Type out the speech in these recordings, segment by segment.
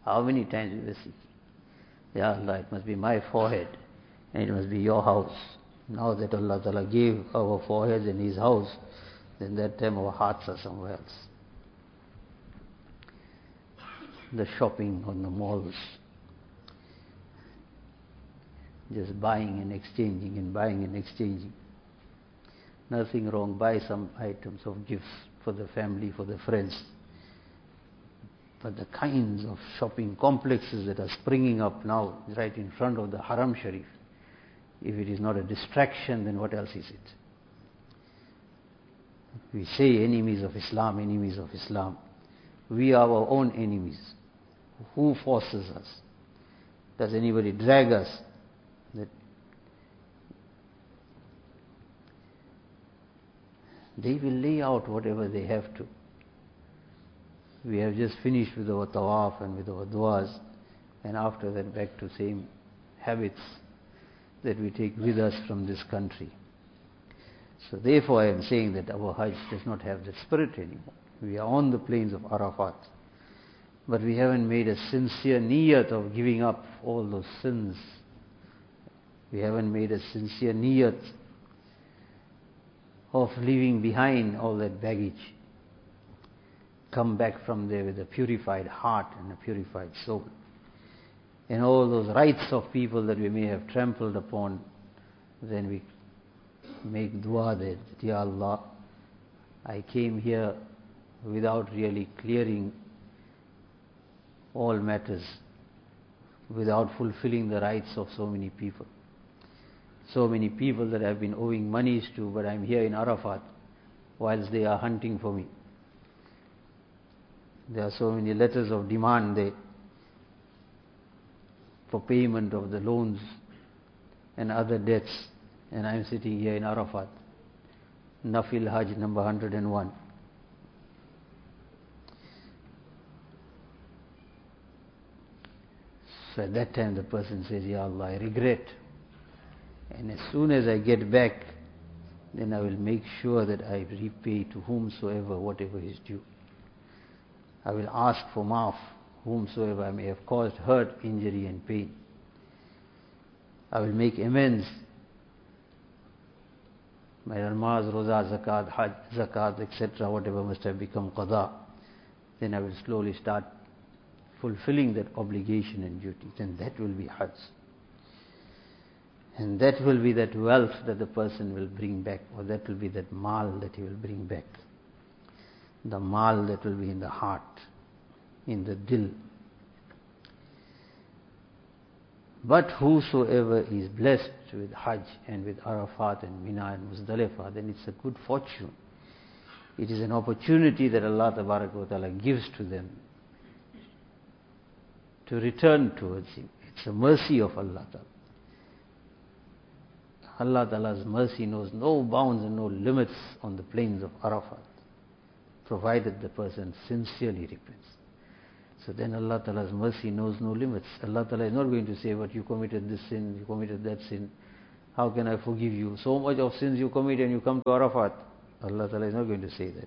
How many times we were seeking? Ya Allah, it must be my forehead and it must be your house. Now that Allah Ta'ala gave our foreheads in His house, then that time our hearts are somewhere else. The shopping on the malls, just buying and exchanging and buying and exchanging. Nothing wrong, buy some items of gifts for the family, for the friends. But the kinds of shopping complexes that are springing up now, right in front of the Haram Sharif, if it is not a distraction, then what else is it? We say enemies of Islam, enemies of Islam. We are our own enemies. Who forces us? Does anybody drag us? That they will lay out whatever they have to. We have just finished with our tawaf and with our du'as, and after that back to same habits that we take with us from this country. So therefore I am saying that our Hajj does not have that spirit anymore. We are on the plains of Arafat, but we haven't made a sincere niyat of giving up all those sins. We haven't made a sincere niyat of leaving behind all that baggage. Come back from there with a purified heart and a purified soul. And all those rights of people that we may have trampled upon, then we make dua that, Ya Allah, I came here without really clearing all matters, without fulfilling the rights of so many people. So many people that I have been owing monies to, but I am here in Arafat whilst they are hunting for me. There are so many letters of demand there for payment of the loans and other debts, and I am sitting here in Arafat. Nafil Hajj number 101. So at that time the person says, Ya Allah, I regret. And as soon as I get back, then I will make sure that I repay to whomsoever whatever is due. I will ask for maaf whomsoever I may have caused hurt, injury and pain. I will make amends. My namaz, roza, zakat, hajj, zakat, etc., whatever must have become qada. Then I will slowly start fulfilling that obligation and duty. Then that will be hajj. And that will be that wealth that the person will bring back, or that will be that mal that he will bring back. The mal that will be in the heart, in the dil. But whosoever is blessed with Hajj and with Arafat and Mina and Muzdalifah, then it's a good fortune. It is an opportunity that Allah Ta'ala gives to them to return towards Him. It's a mercy of Allah Ta'ala. Allah Ta'ala's mercy knows no bounds and no limits on the plains of Arafat, provided the person sincerely repents. So then Allah Ta'ala's mercy knows no limits. Allah Ta'ala is not going to say, but you committed this sin, you committed that sin. How can I forgive you? So much of sins you commit and you come to Arafat. Allah Ta'ala is not going to say that.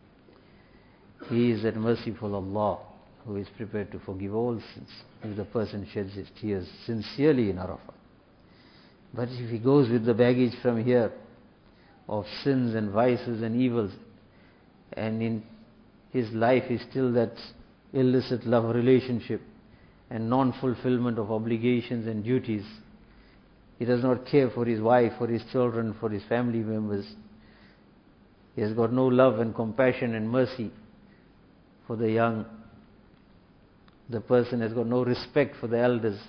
He is that merciful Allah who is prepared to forgive all sins if the person sheds his tears sincerely in Arafat. But if he goes with the baggage from here of sins and vices and evils, and in his life is still that illicit love relationship and non-fulfillment of obligations and duties, he does not care for his wife, for his children, for his family members. He has got no love and compassion and mercy for the young. The person has got no respect for the elders.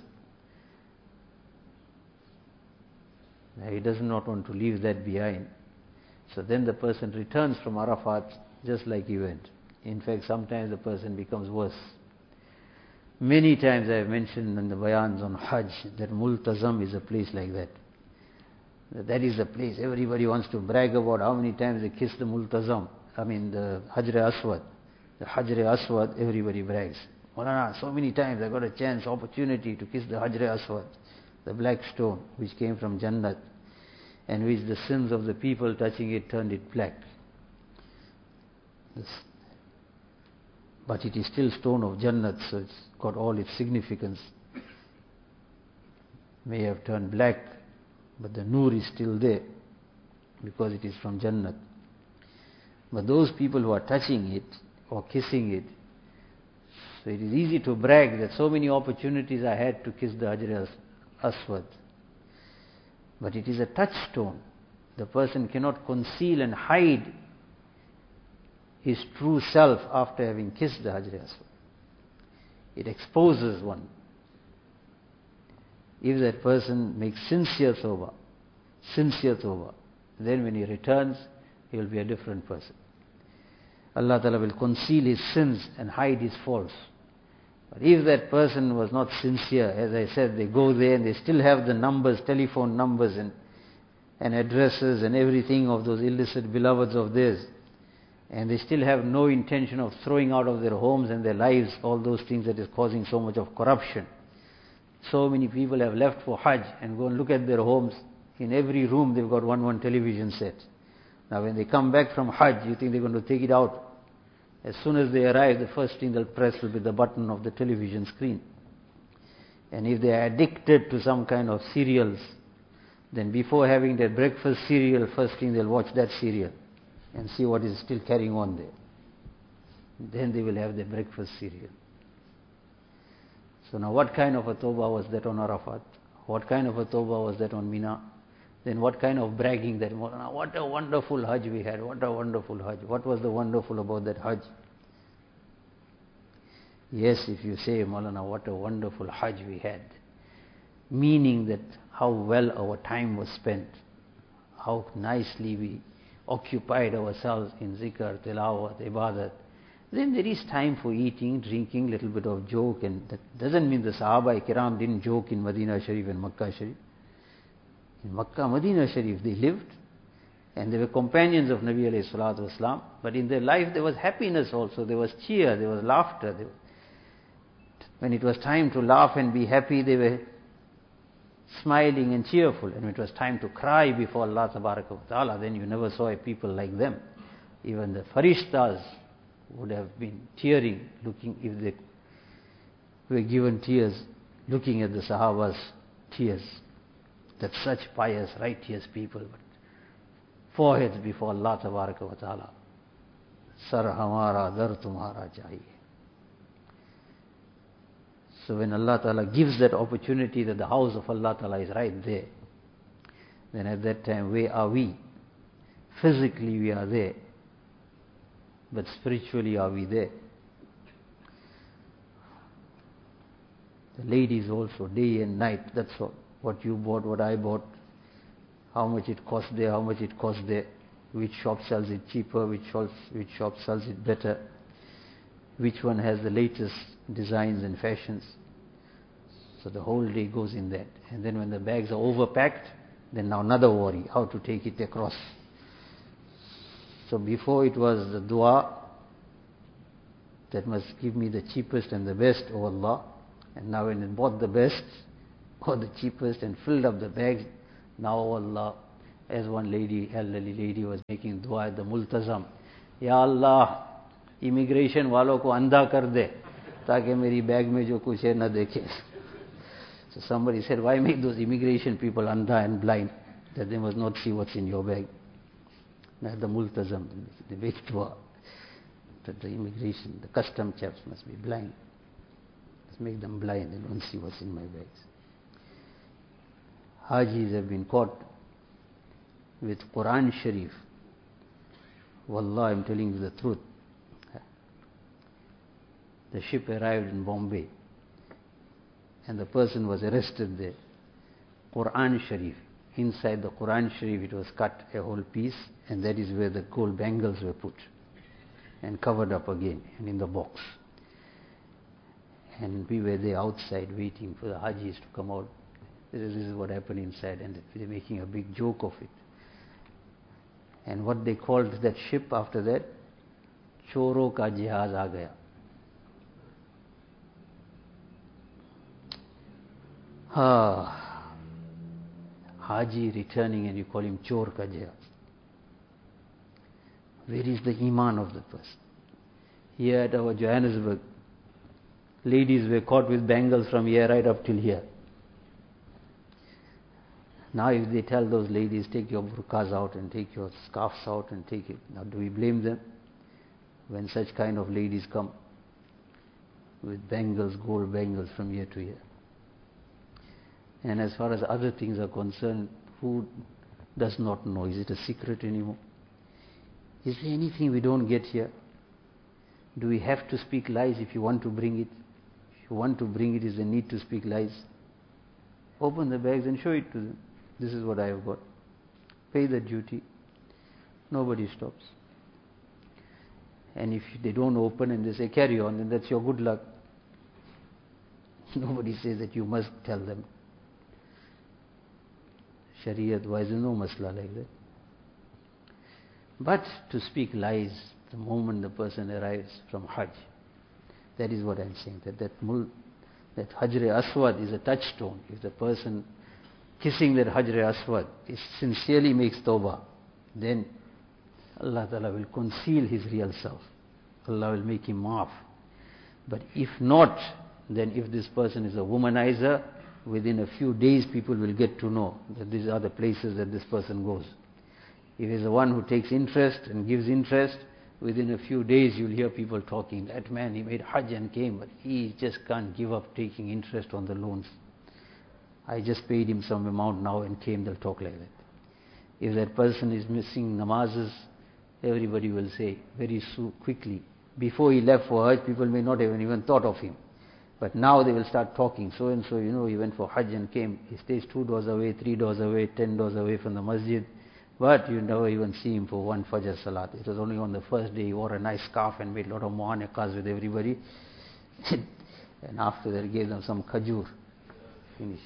He does not want to leave that behind. So then the person returns from Arafat just like he went. In fact, sometimes the person becomes worse. Many times I have mentioned in the bayans on Hajj that Multazam is a place like that. That is the place everybody wants to brag about how many times they kiss the Multazam. The Hajr Aswad. The Hajr Aswad, everybody brags. Maulana, so many times I got a chance, opportunity to kiss the Hajr Aswad, the black stone which came from Jannat, and which the sins of the people touching it turned it black. but it is still stone of Jannat, so it's got all its significance. May have turned black, but the Noor is still there because it is from Jannat. But those people who are touching it or kissing it, so it is easy to brag that so many opportunities I had to kiss the Hajar Aswad. But it is a touchstone. The person cannot conceal and hide his true self after having kissed the Hajar Aswad. It exposes one. If that person makes sincere tawbah, then when he returns, he will be a different person. Allah Ta'ala will conceal his sins and hide his faults. But if that person was not sincere, as I said, they go there and they still have the numbers, telephone numbers and addresses and everything of those illicit beloveds of theirs, and they still have no intention of throwing out of their homes and their lives all those things that is causing so much of corruption. So many people have left for Hajj and go and look at their homes. In every room they've got one television set. Now when they come back from Hajj, you think they're going to take it out? As soon as they arrive, the first thing they'll press will be the button of the television screen. And if they are addicted to some kind of cereals, then before having their breakfast cereal, first thing they'll watch that cereal and see what is still carrying on there. Then they will have their breakfast cereal. So now what kind of a tawbah was that on Arafat? What kind of a tawbah was that on Mina? Then what kind of bragging that, what a wonderful Hajj we had, what a wonderful Hajj. What was the wonderful about that Hajj? Yes, if you say, Maulana, what a wonderful Hajj we had, meaning that how well our time was spent, how nicely we occupied ourselves in zikr, tilawat, ibadat, then there is time for eating, drinking, little bit of joke, and that doesn't mean the Sahaba Kiram didn't joke in Medina Sharif and Makkah Sharif. In Makkah, Medina Sharif, they lived, and they were companions of Nabi alayhi salatu wasalam, but in their life there was happiness also, there was cheer, there was laughter. When it was time to laugh and be happy, they were smiling and cheerful, and when it was time to cry before Allah Tabaraka wa Ta'ala, then you never saw a people like them. Even the Farishtas would have been tearing, looking, if they were given tears, looking at the Sahaba's tears. That such pious, righteous people, but foreheads before Allah Tabaraka wa Ta'ala. Sar hamara dar tumhara chahiye. So when Allah Ta'ala gives that opportunity that the house of Allah Ta'ala is right there, then at that time, where are we? Physically we are there, but spiritually are we there? The ladies also, day and night, that's all. What you bought, what I bought, how much it cost there, how much it cost there, which shop sells it cheaper, which shop sells it better, which one has the latest designs and fashions. So the whole day goes in that. And then when the bags are overpacked, then now another worry, how to take it across. So before it was the dua that must give me the cheapest and the best, O Allah. And now when it bought the best or the cheapest and filled up the bags, now, O Allah, as one lady, elderly lady was making dua at the Multazam, Ya Allah, immigration वालों को अंधा कर दे ताकि मेरी bag में जो कुछ है न देखे. So somebody said, why make those immigration people andha and blind, that they must not see what's in your bag? Now the Multazam, the big dua, that the immigration, the custom chaps must be blind. Let's make them blind, they don't see what's in my bags. Hajis have been caught with Quran Sharif. Wallah, I'm telling you the truth. The ship arrived in Bombay and the person was arrested there. Quran Sharif. Inside the Quran Sharif it was cut a whole piece, and that is where the gold bangles were put and covered up again and in the box. And we were there outside waiting for the Hajis to come out. This is what happened inside, and they're making a big joke of it. And what they called that ship after that, Choro ka jihaz aa gaya. Haji returning and you call him Chor ka jihaz. Where is the iman of the person? Here at our Johannesburg, ladies were caught with bangles from here right up till here. Now if they tell those ladies, take your burqas out and take your scarves out and take it, now do we blame them? When such kind of ladies come with bangles, gold bangles from here to here. And as far as other things are concerned, who does not know? Is it a secret anymore? Is there anything we don't get here? Do we have to speak lies if you want to bring it? If you want to bring it, is the need to speak lies? Open the bags and show it to them. This is what I have got. Pay the duty. Nobody stops. And if they don't open and they say carry on, then that's your good luck. Nobody says that you must tell them. Shariat wise, no masla like that. But to speak lies the moment the person arrives from Hajj, that is what I'm saying. That Hajr Aswad is a touchstone. If the person kissing that Hajr Aswad sincerely makes tawbah, then Allah Ta'ala will conceal his real self. Allah will make him maaf. But if not, then if this person is a womanizer, within a few days people will get to know that these are the places that this person goes. If he is the one who takes interest and gives interest, within a few days you'll hear people talking, that man, he made Hajj and came, but he just can't give up taking interest on the loans. I just paid him some amount now and came, they'll talk like that. If that person is missing namazes, everybody will say very quickly. Before he left for Hajj, people may not have even thought of him. But now they will start talking, so and so, he went for Hajj and came. He stays 2 doors away, 3 doors away, 10 doors away from the masjid. But you never even see him for one Fajr Salat. It was only on the first day he wore a nice scarf and made a lot of mu'aniqas with everybody. And after that he gave them some khajur. Finish.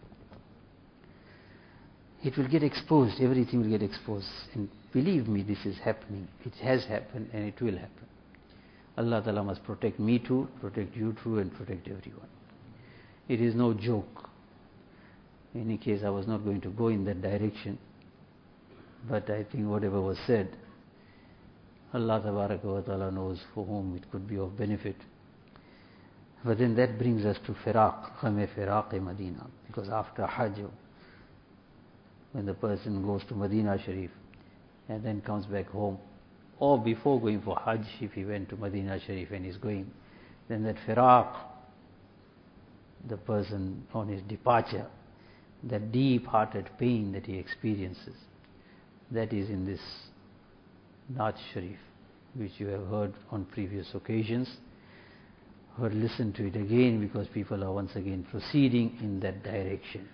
It will get exposed, everything will get exposed. And believe me, this is happening. It has happened and it will happen. Allah Ta'ala must protect me too, protect you too, and protect everyone. It is no joke. In any case, I was not going to go in that direction. But I think whatever was said, Allah Ta'ala knows for whom it could be of benefit. But then that brings us to Firaq, Khame Firaq Medina. Because after Hajj, when the person goes to Medina Sharif and then comes back home, or before going for Hajj, if he went to Medina Sharif and is going, then that Firaq, the person on his departure, that deep-hearted pain that he experiences, that is in this Naat Sharif, which you have heard on previous occasions. But listen to it again, because people are once again proceeding in that direction.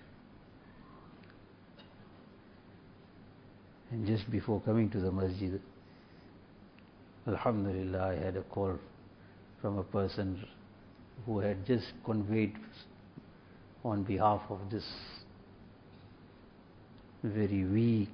And just before coming to the masjid, Alhamdulillah, I had a call from a person who had just conveyed on behalf of this very weak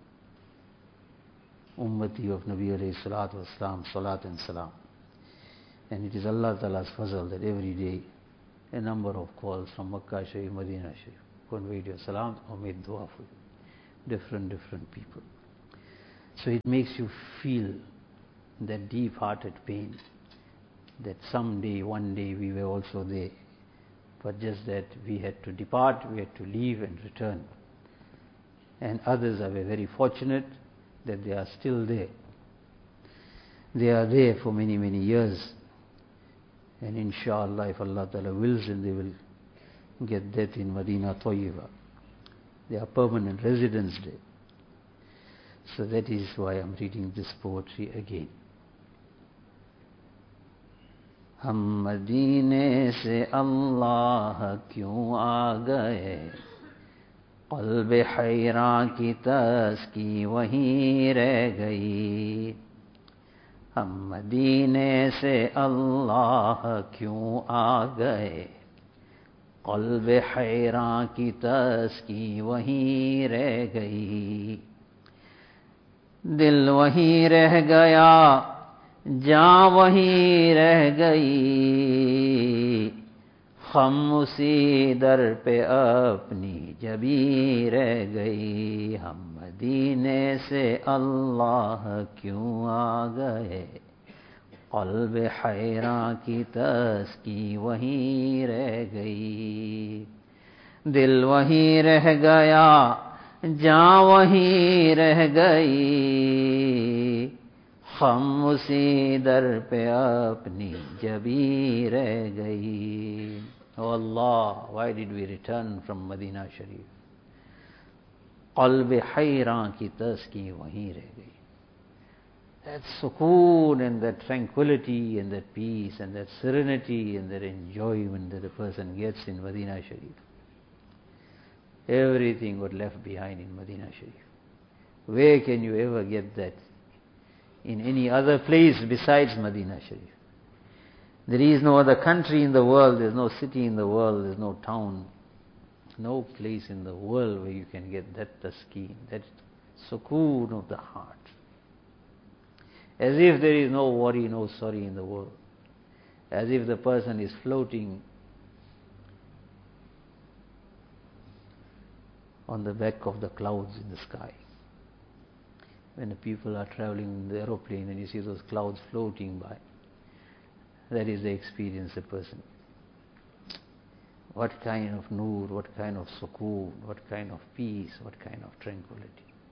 ummati of Nabi alayhi salatu wasalam, salat and salam. And it is Allah Ta'ala's fazl that every day a number of calls from Makkah Sharif, Medina Sharif, conveyed your salams or made dua for you. Different people. So it makes you feel that deep-hearted pain, that someday, one day we were also there, but just that we had to depart, we had to leave and return. And others are very fortunate that they are still there. They are there for many, many years. And inshallah, if Allah Ta'ala wills, then they will get death in Medina Tayyiba. They are permanent residents there. So that is why I'm reading this poetry again. हम मदीने से अल्लाह क्यों आ गए, क़ल्ब हैरां की तस्की वहीं रह गई। हम मदीने से अल्लाह क्यों आ गए, क़ल्ब हैरां की तस्की वहीं रह गई। दिल वहीं रह गया, जान वहीं रह गई, खम उसी दर पे अपनी जबी रह गई। हम मदीने से अल्लाह क्यों आ गए, क़ल्ब हैरां की तस्की वहीं रह गई, दिल वहीं रह गया, जान वहीं रह गई, हम उसी दर पे अपनी जबी रह गई. Oh Allah, why did we return from Medina Sharif? क़ल्ब हैरां की तस्की वहीं रह गई. That sukoon and that tranquility and that peace and that serenity and that enjoyment that a person gets in Medina Sharif. Everything got left behind in Medina Sharif. Where can you ever get that? In any other place besides Medina Sharif. There is no other country in the world, there's no city in the world, there's no town, no place in the world where you can get that taskin, that sukoon of the heart. As if there is no worry, no sorry in the world. As if the person is floating on the back of the clouds in the sky. When the people are traveling in the aeroplane and you see those clouds floating by, that is the experience a person. What kind of noor, what kind of sukoon, what kind of peace, what kind of tranquility.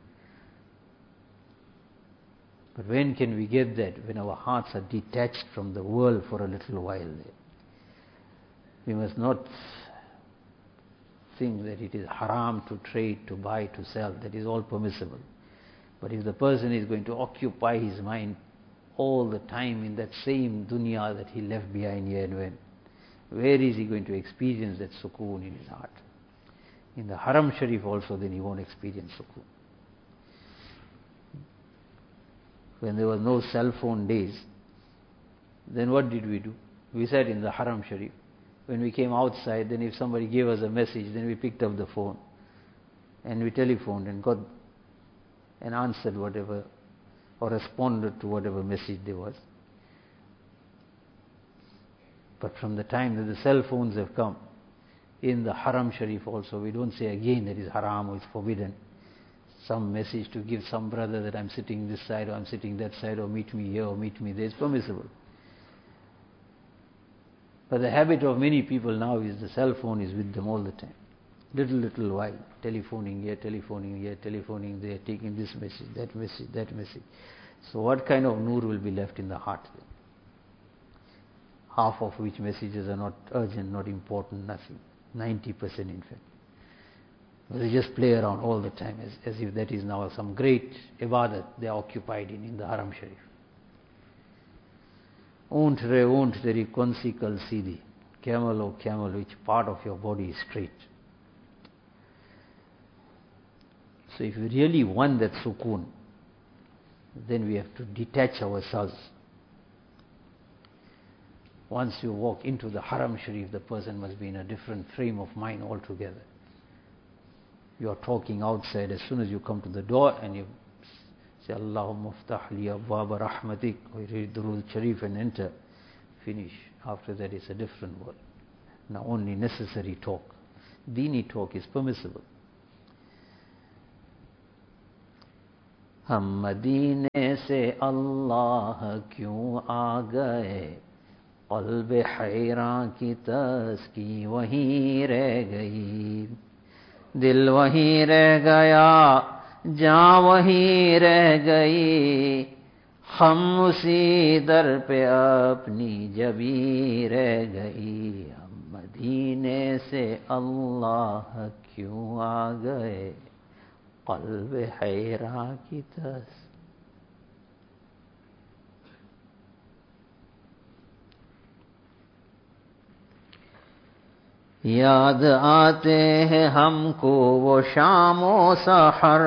But when can we get that? When our hearts are detached from the world for a little while. We must not think that it is haram to trade, to buy, to sell. That is all permissible. But if the person is going to occupy his mind all the time in that same dunya that he left behind here and when, where is he going to experience that sukoon in his heart? In the Haram Sharif also, then he won't experience sukoon. When there was no cell phone days, then what did we do? We sat in the Haram Sharif. When we came outside, then if somebody gave us a message, then we picked up the phone and we telephoned and got and answered whatever or responded to whatever message there was. But from the time that the cell phones have come, in the Haram Sharif also, we don't say again that is haram or it's forbidden. Some message to give some brother that I'm sitting this side or I'm sitting that side or meet me here or meet me there is permissible. But the habit of many people now is the cell phone is with them all the time. Little while, telephoning here, telephoning there, taking this message, that message. So what kind of noor will be left in the heart then? Half of which messages are not urgent, not important, nothing. 90% in fact. They just play around all the time as if that is now some great ibadat they are occupied in the Haram Sharif. Oont teri konsi kal seedhi. Camel, oh camel, which part of your body is straight? So if we really want that sukoon, then we have to detach ourselves. Once you walk into the Haram Sharif, the person must be in a different frame of mind altogether. You are talking outside, as soon as you come to the door and you say, Allahumma ftah li abwaba rahmatik, or you read Durood Sharif and enter, finish. After that it's a different world. Now only necessary talk. Deeni talk is permissible. हम मदीने से अल्लाह क्यों आ गए, क़ल्ब हैरां की तस्की वहीं रह गई, दिल वहीं रह गया, जान वहीं रह गई, हम उसी दर पे अपनी जबी रह गई. हम मदीने से अल्लाह क्यों आ गए, क़ल्ब हैरां की तस्की. याद आते हैं हमको वो शामो सहर,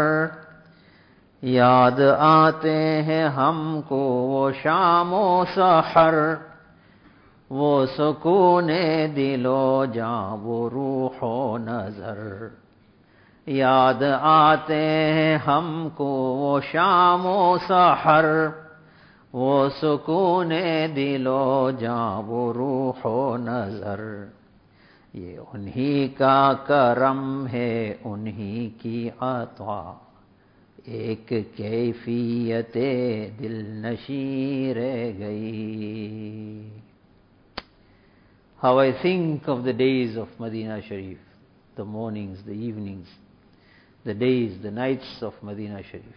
याद आते हैं हमको वो शामो सहर, वो सुकूने दिलो जां वो रूहो नजर. याद आते हैं हमको वो शामो सहर, वो सुकूने दिलो जां वो रूहो नजर. ये उन्हीं का करम है, उन्हीं की अता, एक कैफियत दिल नशी रह गई. How I think of the days of Medina Sharif, the mornings, the evenings, the days, the nights of Medina Sharif.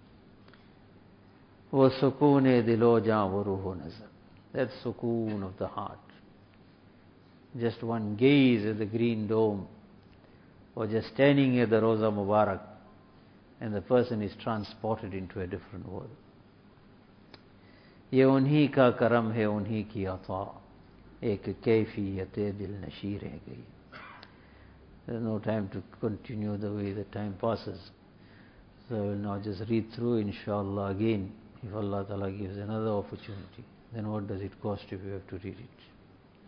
वो सुकून दिलो जां वो रूह नज़र. That sukoon of the heart. Just one gaze at the green dome, or just standing at the Roza Mubarak, and the person is transported into a different world. ये उन्हीं का करम है, उन्हीं की अता. एक कैफियत दिल नशी रह गई. There's no time to continue the way the time passes. So I will now just read through, inshallah, again. If Allah Ta'ala gives another opportunity, then what does it cost if you have to read it?